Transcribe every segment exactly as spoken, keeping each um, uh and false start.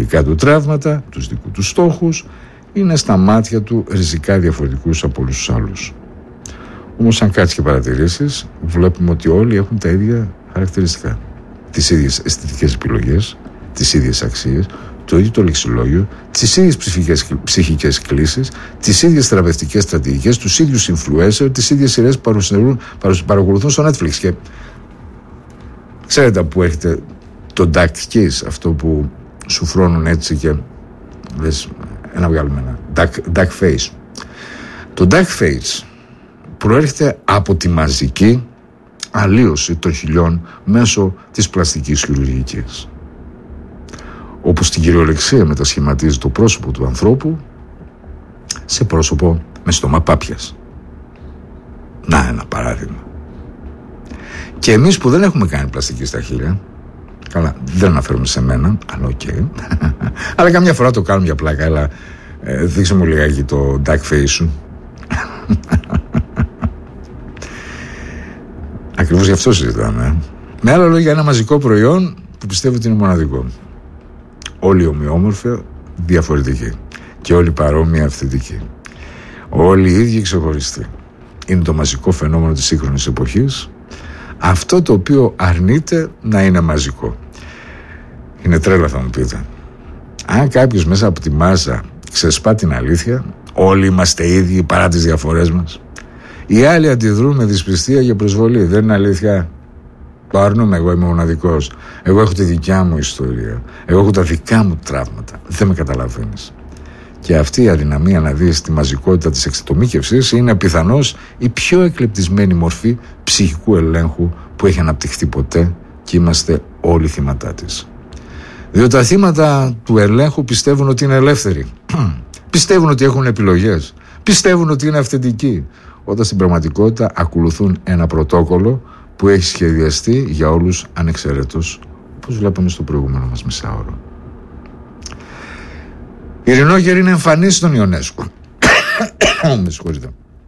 δικά του τραύματα, τους δικούς του στόχους, είναι στα μάτια του ριζικά διαφορετικούς από όλους τους άλλους. Όμως αν κάτσεις και παρατηρήσεις, βλέπουμε ότι όλοι έχουν τα ίδια χαρακτηριστικά. Τις ίδιες αισθητικές επιλογές, τις ίδιες αξίες, το ίδιο το λεξιλόγιο, τις ίδιες ψυχικές, ψυχικές κλίσεις, τις ίδιες θεραπευτικές στρατηγικές, τους ίδιους influencer, τις ίδιες σειρές που παρακολουθούν στο Netflix. Και ξέρετε που έρχεται το duck kiss, αυτό που σου φρώνουν έτσι και λες ένα βγάλουμε ένα duck, duck face. Το duck face προέρχεται από τη μαζική αλλίωση των χιλιών μέσω της πλαστικής χειρουργικής, όπου στην κυριολεξία μετασχηματίζει το πρόσωπο του ανθρώπου σε πρόσωπο με στόμα πάπιας. Να ένα παράδειγμα. Και εμείς που δεν έχουμε κάνει πλαστική στα χείλια, καλά, δεν αναφέρομαι σε μένα, αλλά οκ, okay. Αλλά καμιά φορά το κάνουμε για πλάκα. Έλα, ε, δείξε μου λιγάκι το duck face σου. Ακριβώς γι' αυτό συζητάμε. Με άλλα λόγια, ένα μαζικό προϊόν που πιστεύω ότι είναι μοναδικό. Όλοι ομοιόμορφοι, διαφορετικοί. Και όλοι παρόμοια αυθεντικοί. Όλοι οι ίδιοι ξεχωριστοί. Είναι το μαζικό φαινόμενο της σύγχρονης εποχής. Αυτό το οποίο αρνείται να είναι μαζικό. Είναι τρέλα, θα μου πείτε. Αν κάποιος μέσα από τη μάζα ξεσπά την αλήθεια, όλοι είμαστε ίδιοι παρά τις διαφορές μας. Οι άλλοι αντιδρούν με δυσπιστία και προσβολή. Δεν είναι αλήθεια. Το αρνούμε. Εγώ είμαι μοναδικός. Εγώ έχω τη δικιά μου ιστορία. Εγώ έχω τα δικά μου τραύματα. Δεν με καταλαβαίνεις. Και αυτή η αδυναμία να δεις τη μαζικότητα της εξατομίκευσης είναι πιθανώς η πιο εκλεπτισμένη μορφή ψυχικού ελέγχου που έχει αναπτυχθεί ποτέ, και είμαστε όλοι θύματά της. Διότι τα θύματα του ελέγχου πιστεύουν ότι είναι ελεύθεροι. Πιστεύουν ότι έχουν επιλογές. Πιστεύουν ότι είναι αυθεντικοί. Όταν στην πραγματικότητα ακολουθούν ένα πρωτόκολλο που έχει σχεδιαστεί για όλους ανεξαιρέτως, όπως βλέπαμε στο προηγούμενο μας μισάωρο. Η ειρηνόγερη είναι εμφανής στον Ιονέσκο. Με συγχωρείτε.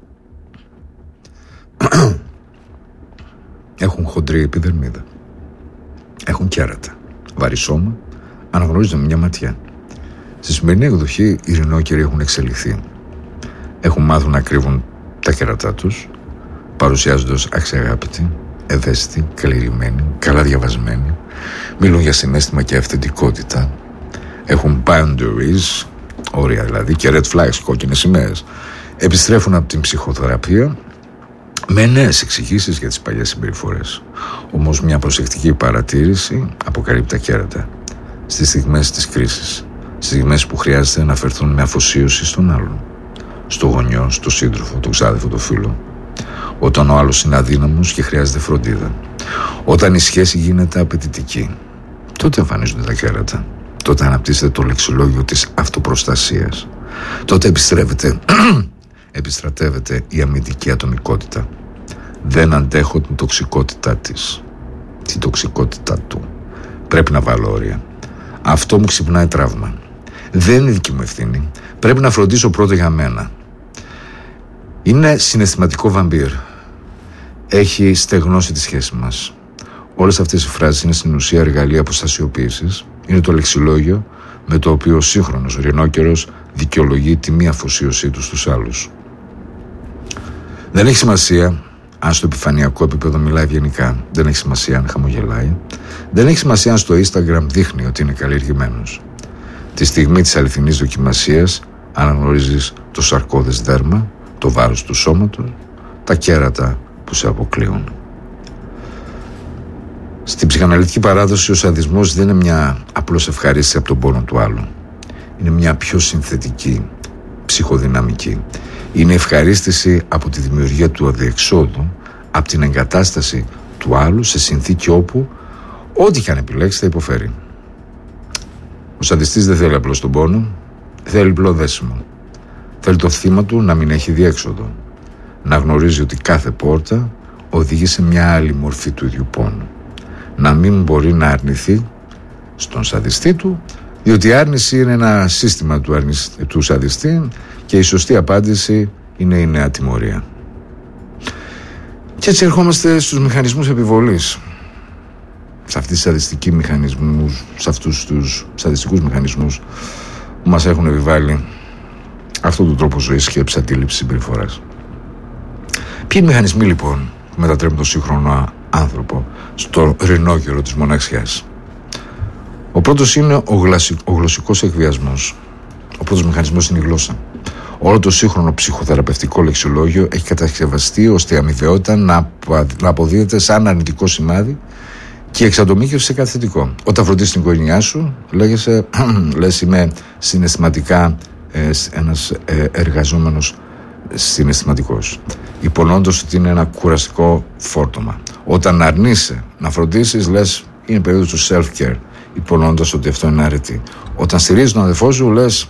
Έχουν χοντρή επιδερμίδα. Έχουν κέρατα. Βαρύ σώμα. Αναγνωρίζονται με μια ματιά. Στη σημερινή εκδοχή οι ειρηνόκεροι έχουν εξελιχθεί. Έχουν μάθει να κρύβουν τα κέρατά τους, παρουσιάζοντας αξιαγάπητοι, ευαίσθητοι, καλλιεργημένοι, καλά διαβασμένοι. Μιλούν για συναίσθημα και αυθεντικότητα. Έχουν boundaries, όρια δηλαδή, και red flags, κόκκινες σημαίες. Επιστρέφουν από την ψυχοθεραπεία με νέες εξηγήσεις για τις παλιές συμπεριφορές. Όμως μια προσεκτική παρατήρηση αποκαλύπτει τα κέρατα στις στιγμές της κρίσης, στις στιγμές που χρειάζεται να φερθούν με αφοσίωση στον άλλον, στο γονιό, στο σύντροφο, τον ξάδερφο, το φίλο. Όταν ο άλλος είναι αδύναμος και χρειάζεται φροντίδα. Όταν η σχέση γίνεται απαιτητική, τότε εμφανίζονται τα κέρατα. Τότε αναπτύσσεται το λεξιλόγιο της αυτοπροστασίας. Τότε επιστρέφεται, επιστρατεύεται η αμυντική ατομικότητα. Δεν αντέχω την τοξικότητά της, την τοξικότητά του. Πρέπει να βάλω όρια. Αυτό μου ξυπνάει τραύμα. Δεν είναι δική μου ευθύνη. Πρέπει να φροντίσω πρώτα για μένα. Είναι συναισθηματικό βαμπύρ. Έχει στεγνώσει τη σχέση μας. Όλες αυτές οι φράσεις είναι στην ουσία εργαλεία αποστασιοποίησης. Είναι το λεξιλόγιο με το οποίο ο σύγχρονος ειρηνόκερος δικαιολογεί τη μη αφοσίωσή του στους άλλους. Δεν έχει σημασία αν στο επιφανειακό επίπεδο μιλάει ευγενικά. Δεν έχει σημασία αν χαμογελάει. Δεν έχει σημασία αν στο Instagram δείχνει ότι είναι καλλιεργημένος. Τη στιγμή της αληθινής δοκιμασίας αναγνωρίζεις το σαρκώδες δέρμα, το βάρος του σώματος, τα κέρατα που σε αποκλείουν. Στην ψυχαναλυτική παράδοση ο σαδισμός δεν είναι μια απλώς ευχαρίστηση από τον πόνο του άλλου. Είναι μια πιο συνθετική, ψυχοδυναμική. Είναι ευχαρίστηση από τη δημιουργία του αδιεξόδου, από την εγκατάσταση του άλλου σε συνθήκη όπου ό,τι και αν επιλέξει θα υποφέρει. Ο σαδιστής δεν θέλει απλώς τον πόνο, θέλει απλό δέσιμο. Θέλει το θύμα του να μην έχει διέξοδο. Να γνωρίζει ότι κάθε πόρτα οδηγεί σε μια άλλη μορφή του ίδιου πόνου. Να μην μπορεί να αρνηθεί στον σαδιστή του, διότι η άρνηση είναι ένα σύστημα του, αρνησ... του σαδιστή και η σωστή απάντηση είναι η νέα τιμωρία. Και έτσι ερχόμαστε στους μηχανισμούς επιβολής. σε αυτούς τους σαδιστικούς μηχανισμούς, σε αυτούς τους σαδιστικούς μηχανισμούς που μας έχουν επιβάλει αυτόν τον τρόπο ζωής, σκέψης, αντίληψης, συμπεριφοράς. Ποιοι είναι οι μηχανισμοί λοιπόν που μετατρέπουν τον σύγχρονο άνθρωπο στο ρινόκερο της μοναξιάς? Ο πρώτος είναι ο, γλασι... ο γλωσσικός εκβιασμός. Ο πρώτος μηχανισμός είναι η γλώσσα. Όλο το σύγχρονο ψυχοθεραπευτικό λεξιολόγιο έχει κατασκευαστεί ώστε η αμοιβαιότητα να, να αποδίδεται σαν αρνητικό σημάδι και η εξατομίκευση σε κάτι θετικό. Όταν φροντίσεις την οικογένειά σου, λέγεσαι, λες είμαι συναισθηματικά ε, ένας ε, εργαζόμενος συναισθηματικός, υπονοώντας ότι είναι ένα κουραστικό φόρτωμα. Όταν αρνείσαι να φροντίσεις, λες είναι περίοδος του self-care, υπονοώντας ότι αυτό είναι αρετή. Όταν στηρίζεις τον αδελφό σου, λες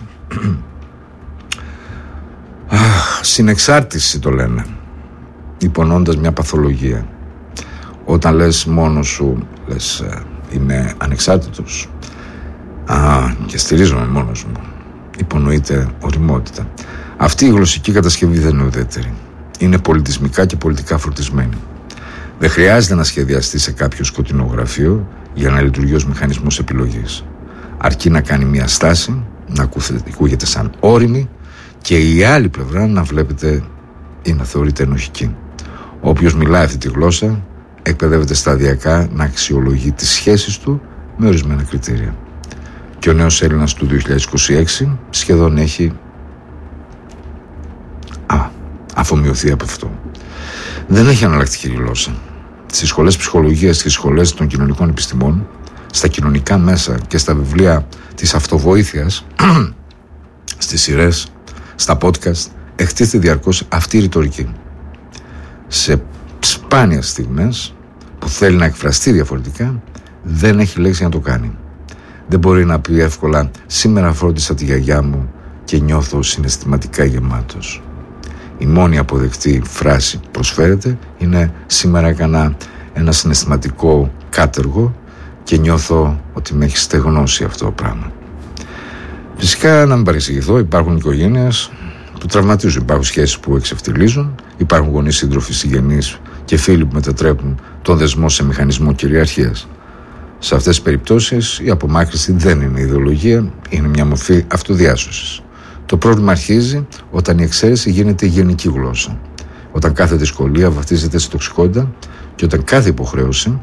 αχ, συνεξάρτηση το λένε, υπονοώντας μια παθολογία. Όταν λες μόνος σου, λες είμαι ανεξάρτητος, α, και στηρίζομαι μόνος μου, υπονοείται οριμότητα. Αυτή η γλωσσική κατασκευή δεν είναι ουδέτερη. Είναι πολιτισμικά και πολιτικά φορτισμένη. Δεν χρειάζεται να σχεδιαστεί σε κάποιο σκοτεινό γραφείο για να λειτουργεί ως μηχανισμός επιλογής. Αρκεί να κάνει μια στάση, να ακούγεται σαν όριμη και η άλλη πλευρά να βλέπετε ή να θεωρείται ενοχική. Όποιος μιλάει αυτή τη γλώσσα εκπαιδεύεται σταδιακά να αξιολογεί τις σχέσεις του με ορισμένα κριτήρια. Και ο νέος Έλληνας του δύο χιλιάδες είκοσι έξι σχεδόν έχει α, αφομοιωθεί από αυτό. Δεν έχει αναλλακτική γλώσσα. Στις σχολές ψυχολογίας, στις σχολές των κοινωνικών επιστημών, στα κοινωνικά μέσα και στα βιβλία της αυτοβοήθειας, στις σειρές, στα podcast, εκτίθεται διαρκώς αυτή η ρητορική. Σε σπάνιες στιγμές που θέλει να εκφραστεί διαφορετικά, δεν έχει λέξη να το κάνει. Δεν μπορεί να πει εύκολα σήμερα φρόντισα τη γιαγιά μου και νιώθω συναισθηματικά γεμάτος. Η μόνη αποδεκτή φράση που προσφέρεται είναι σήμερα έκανα ένα συναισθηματικό κάτεργο και νιώθω ότι με έχει στεγνώσει αυτό το πράγμα. Φυσικά, να μην παρεξηγηθώ, υπάρχουν οικογένειες που τραυματίζουν, υπάρχουν σχέσεις που εξευτελίζουν, υπάρχουν γονείς, σύντροφοι, συγγενείς και φίλοι που μετατρέπουν τον δεσμό σε μηχανισμό κυριαρχίας. Σε αυτές τις περιπτώσεις η απομάκρυνση δεν είναι ιδεολογία, είναι μια μορφή αυτοδιάσωσης. Το πρόβλημα αρχίζει όταν η εξαίρεση γίνεται γενική γλώσσα, όταν κάθε δυσκολία βαφτίζεται σε τοξικότητα και όταν κάθε υποχρέωση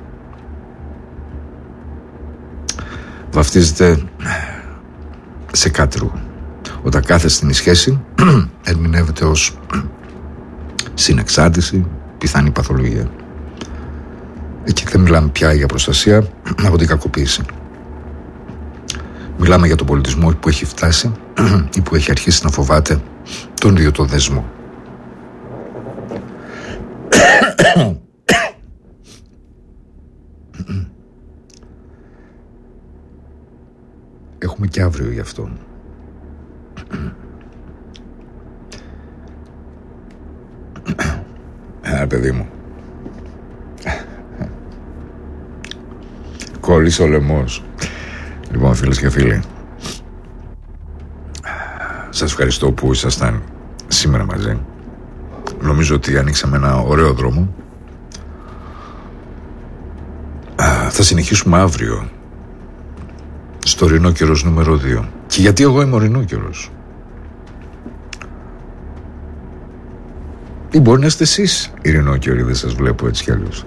βαφτίζεται σε κάτεργο, όταν κάθε στενή σχέση ερμηνεύεται ως συνεξάρτηση, πιθανή παθολογία. Εκεί δεν μιλάμε πια για προστασία από την κακοποίηση. Μιλάμε για τον πολιτισμό που έχει φτάσει ή που έχει αρχίσει να φοβάται τον ίδιο τον δεσμό. Έχουμε και αύριο γι' αυτό. Ε, παιδί μου. Κόλλησε ο λαιμός. Λοιπόν, φίλες και φίλοι, σας ευχαριστώ που ήσασταν σήμερα μαζί. Νομίζω ότι ανοίξαμε ένα ωραίο δρόμο. Θα συνεχίσουμε αύριο στο Ρινόκερος νούμερο δύο. Και γιατί εγώ είμαι ο Ρινόκερος? Ή μπορεί να είστε εσείς οι Ρινόκεροι, δεν σας βλέπω έτσι κι αλλιώς.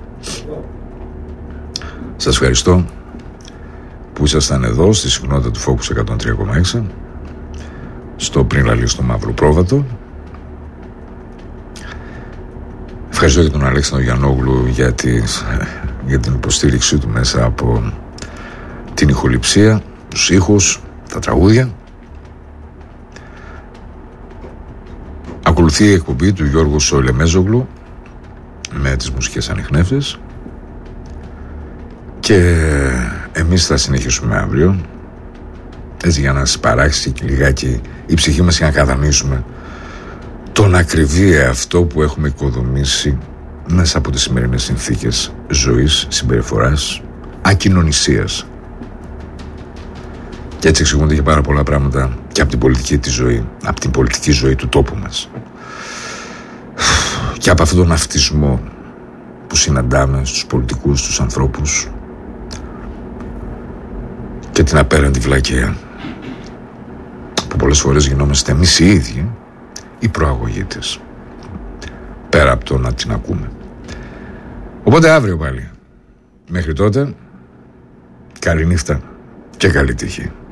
Σας ευχαριστώ που ήσασταν εδώ στη συχνότητα του Focus εκατόν τρία κόμμα έξι, στο πριν λαλείο στο Μαύρο Πρόβατο. Ευχαριστώ και τον Αλέξανδρο Γιαννόγλου για, τις, για την υποστήριξή του μέσα από την ηχοληψία, τους ήχους, τα τραγούδια. Ακολουθεί η εκπομπή του Γιώργου Σοηλεμέζογλου με τις μουσικές ανιχνεύσεις και εμείς θα συνεχίσουμε αύριο, έτσι για να σας παράξει και λιγάκι η ψυχή μας για να κατανοήσουμε τον ακριβή εαυτό που έχουμε οικοδομήσει μέσα από τις σημερινές συνθήκες ζωής, συμπεριφοράς, ακοινωνισίας. Και έτσι εξηγούνται και πάρα πολλά πράγματα και από την πολιτική τη ζωή, από την πολιτική ζωή του τόπου μας. Και από αυτόν τον αυτισμό που συναντάμε στους πολιτικούς, στους ανθρώπους, και την απέραντη βλακεία που πολλές φορές γινόμαστε εμείς οι ίδιοι η προαγωγή της, πέρα από το να την ακούμε. Οπότε αύριο πάλι. Μέχρι τότε, καλή νύχτα και καλή τύχη.